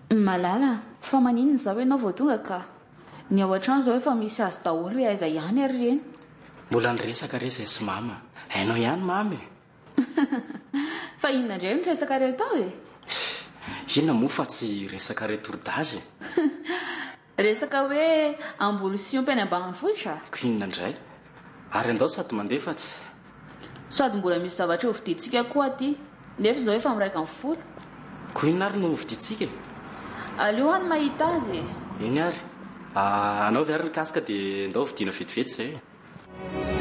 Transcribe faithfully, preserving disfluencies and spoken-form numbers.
malala fa maninona zao ianao voatonga ka ny ao an-trano zao efa misy azy daholo hoe aiza ihany ary reny. Mbola niresaka re izay sy mama hainao ihany mamy fa inona indray mitresaka reo tao e? Inona moa fa tsy resaka re tourdazy resaka hoe ambolo siompy any ambanivohitra. ko inona indray ary andao sady mandefa tsy sady mbola misy zavatra ho vidintsika koa aty nefa zao efa miraika amin'ny folo. ko inona ary no vidintsika aleo any mahita azy. eny ary anao ve ary nikasika dia andao vidiana vetivety zay